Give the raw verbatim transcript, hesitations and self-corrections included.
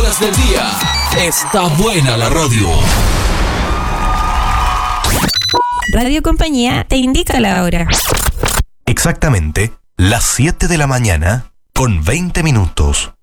horas del día. Está buena la radio. Radio Compañía te indica la hora. Exactamente las siete de la mañana con veinte minutos.